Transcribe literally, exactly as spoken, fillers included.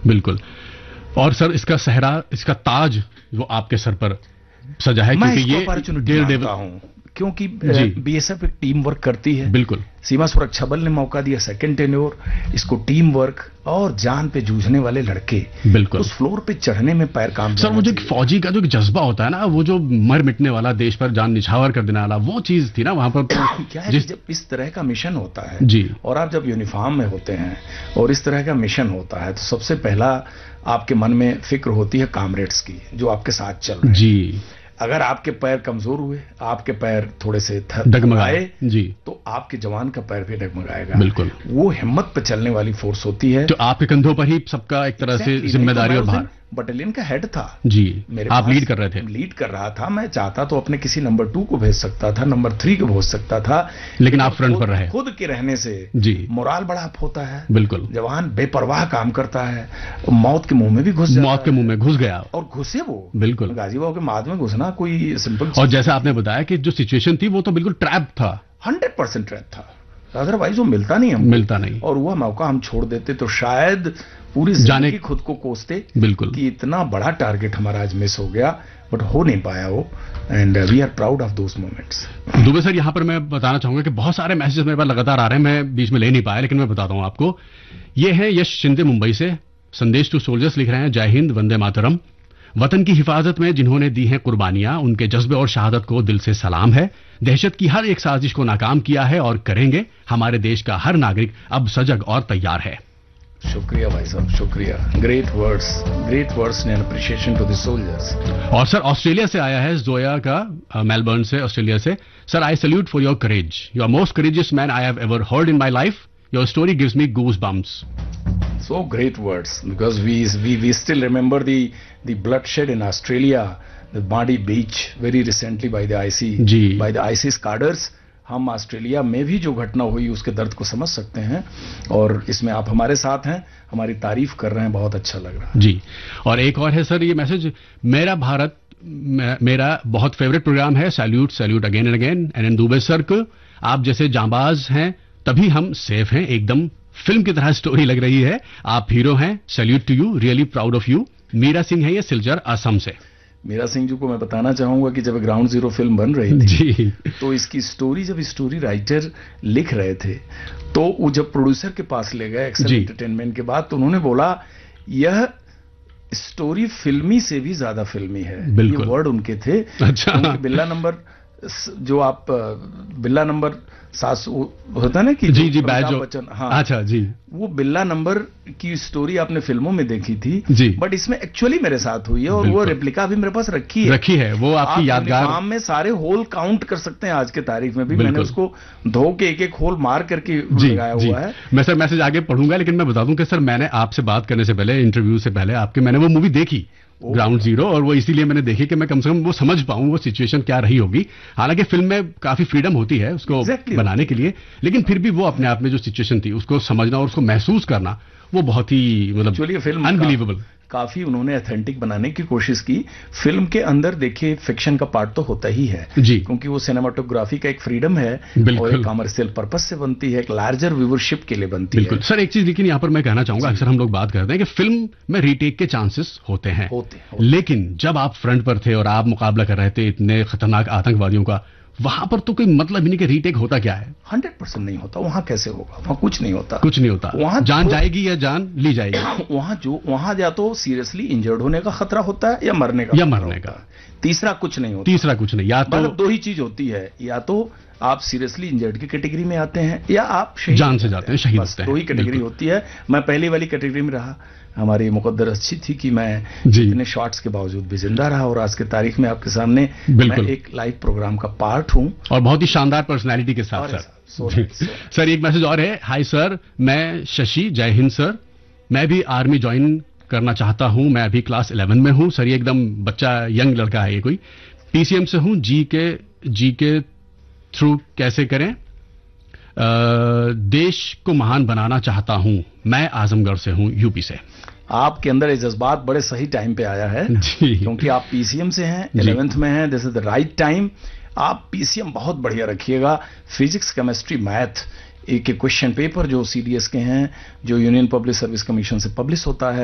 बिल्कुल। और सर इसका सहरा, इसका ताज वो आपके सर पर सजा है, क्योंकि ये अपॉर्चुनिटी मानता हूं, क्योंकि बीएसएफ एक टीम वर्क करती है। बिल्कुल। सीमा सुरक्षा बल ने मौका दिया, सेकंड टेन्योर, इसको टीम वर्क और जान पे जूझने वाले लड़के, बिल्कुल, उस फ्लोर पे चढ़ने में पैर काम सर वो जो फौजी का जो जज्बा होता है ना, वो जो मर मिटने वाला, देश पर जान निछावर कर देने वाला, वो चीज थी ना वहां पर। क्या है जिस... जब इस तरह का मिशन होता है जी, और आप जब यूनिफॉर्म में होते हैं और इस तरह का मिशन होता है, तो सबसे पहला आपके मन में फिक्र होती है कामरेड्स की, जो आपके साथ चल रहे हैं। जी, अगर आपके पैर कमजोर हुए, आपके पैर थोड़े से डगमगाए जी, तो आपके जवान का पैर भी डगमगाएगा। बिल्कुल, वो हिम्मत पे चलने वाली फोर्स होती है, तो आपके कंधों पर ही सबका एक तरह से जिम्मेदारी और भार। बटालियन का हेड था जी, मेरे आप लीड कर रहे थे। लीड कर रहा था, मैं चाहता तो अपने किसी नंबर टू को भेज सकता था, नंबर थ्री को भेज सकता था, लेकिन आप फ्रंट पर रहे। खुद के रहने से जी, मोराल बड़ा अप होता है। बिल्कुल, जवान बेपरवाह काम करता है, मौत के मुंह में भी घुस जाता मौत के मुंह में घुस गया, और घुसे वो। बिल्कुल, गाजीबाव के माद में घुसना कोई सिंपल। और जैसा आपने बताया कि जो सिचुएशन थी वो तो बिल्कुल ट्रैप था, हंड्रेड परसेंट ट्रैप था, अदरवाइज वो मिलता नहीं हमको, मिलता नहीं, और वह मौका हम छोड़ देते तो शायद पूरी जाने की खुद को कोसते। बिल्कुल, कि इतना बड़ा टारगेट हमारा आज मिस हो गया, बट हो नहीं पाया वो, and we are proud of those moments. Dubey sir, यहाँ पर मैं बताना चाहूंगा कि बहुत सारे मैसेजेस मेरे पास लगातार आ रहे हैं, मैं बीच में ले नहीं पाया, लेकिन मैं बताता हूँ आपको। ये है यश शिंदे मुंबई से, संदेश टू सोल्जर्स लिख रहे हैं, जय हिंद, वंदे मातरम। वतन की हिफाजत में जिन्होंने दी हैं कुर्बानियां, उनके जज्बे और शहादत को दिल से सलाम है। दहशत की हर एक साजिश को नाकाम किया है और करेंगे। हमारे देश का हर नागरिक अब सजग और तैयार है। शुक्रिया भाई साहब, शुक्रिया। Great words, great words and appreciation to the soldiers. और सर ऑस्ट्रेलिया से आया है जोया का, मेलबर्न से, ऑस्ट्रेलिया से। Sir, I salute for your courage, you are most courageous man I have ever heard in my life, your story gives me goose bumps. So great words, because we we we still remember the the bloodshed in Australia, the Badi Beach, very recently by the I C, ji, by the ISIS cadres. हम Australia में भी जो घटना हुई उसके दर्द को समझ सकते हैं, और इसमें आप हमारे साथ हैं, हमारी तारीफ कर रहे हैं, बहुत अच्छा लग रहा है जी। और एक और है सर ये मैसेज, मेरा भारत मेरा बहुत फेवरेट प्रोग्राम है, salute salute again and again, and in Dubey sir को आप जैसे जांबाज हैं तभी हम सेफ हैं, एकदम फिल्म की तरह स्टोरी लग रही है, आप हीरो हैं, salute to you, really proud of you. Meera Singh है ये, सिलचर असम से। मीरा सिंह जी को मैं बताना चाहूंगा कि जब ग्राउंड जीरो फिल्म बन रही थी जी, तो इसकी स्टोरी, जब स्टोरी राइटर लिख रहे थे, तो वो जब प्रोड्यूसर के पास ले गए एक्सेल एंटरटेनमेंट के बाद, तो उन्होंने बोला यह स्टोरी फिल्मी से भी ज्यादा फिल्मी है। ये वर्ड उनके थे। अच्छा। बिल्ला नंबर, जो आप बिल्ला नंबर सास होता है ना कि जी जी बैज बच्चन, हाँ, अच्छा जी, वो बिल्ला नंबर की स्टोरी आपने फिल्मों में देखी थी जी, बट इसमें एक्चुअली मेरे साथ हुई है, और वो रेप्लिका भी मेरे पास रखी है रखी है वो आपकी यादगार। काम में सारे होल काउंट कर सकते हैं, आज के तारीख में भी मैंने उसको धो के एक एक होल मार करके लगाया हुआ है। मैं सर मैसेज आगे पढ़ूंगा, लेकिन मैं बता दूं कि सर मैंने आपसे बात करने से पहले, इंटरव्यू से पहले आपके, मैंने वो मूवी देखी ग्राउंड जीरो, और वो इसीलिए मैंने देखी कि मैं कम से कम वो समझ पाऊं वो सिचुएशन क्या रही होगी। हालांकि फिल्म में काफी फ्रीडम होती है उसको exactly बनाने के लिए, लेकिन फिर भी वो अपने आप में जो सिचुएशन थी उसको समझना और उसको महसूस करना, वो बहुत ही मतलब फिल्म अनबिलीवेबल, काफी उन्होंने ऑथेंटिक बनाने की कोशिश की। फिल्म के अंदर देखिए फिक्शन का पार्ट तो होता ही है जी, क्योंकि वो सिनेमाटोग्राफी का एक फ्रीडम है, और एक कमर्शियल पर्पस से बनती है, एक लार्जर व्यूवरशिप के लिए बनती बिल्कुल। है। सर एक चीज लेकिन यहाँ पर मैं कहना चाहूंगा, अक्सर हम लोग बात करते हैं कि फिल्म में रीटेक के चांसेस होते हैं, होते, होते। लेकिन जब आप फ्रंट पर थे और आप मुकाबला कर रहे थे इतने खतरनाक आतंकवादियों का, वहां पर तो कोई मतलब ही नहीं कि रीटेक होता क्या है। हंड्रेड परसेंट नहीं होता, वहां कैसे होगा, वहां कुछ नहीं होता, कुछ नहीं होता, वहां जान जाएगी या जान ली जाएगी। वहां जो वहां या तो सीरियसली इंजर्ड होने का खतरा होता है, या मरने का या मरने का, तीसरा कुछ नहीं होता। तीसरा कुछ नहीं, या तो मतलब दो ही चीज होती है, या तो आप सीरियसली इंजर्ड की कैटेगरी में आते हैं, या आप जान से जाते हैं, शहीद होते हैं। दो ही कैटेगरी होती है। मैं पहली वाली कैटेगरी में रहा, हमारी मुकद्दर अच्छी थी कि मैं इतने शॉट्स के बावजूद भी जिंदा रहा, और आज के तारीख में आपके सामने मैं एक लाइव प्रोग्राम का पार्ट हूं, और बहुत ही शानदार पर्सनैलिटी के साथ। Sir so right, so sir एक मैसेज और है, हाय सर, मैं शशि, जय हिंद सर, मैं भी आर्मी ज्वाइन करना चाहता हूं, मैं अभी क्लास इलेवन में हूं। सर ये एकदम बच्चा, यंग लड़का है ये कोई, पीसीएम से हूं, जी के जी के थ्रू कैसे करें, आ, देश को महान बनाना चाहता हूं, मैं आजमगढ़ से हूं, यूपी से। आपके अंदर ये जज्बात बड़े सही टाइम पे आया है जी, क्योंकि आप पीसीएम से हैं, इलेवेंथ में हैं, this is the right time. आप पीसीएम बहुत बढ़िया रखिएगा, फिजिक्स, केमिस्ट्री, मैथ, एक एक क्वेश्चन पेपर जो सीडीएस के हैं, जो यूनियन पब्लिक सर्विस कमीशन से पब्लिश होता है,